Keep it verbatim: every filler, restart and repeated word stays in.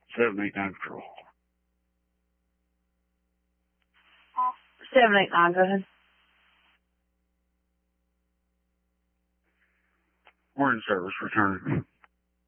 seven eight nine Patrol. seven eight nine, go ahead. We're in service, returning.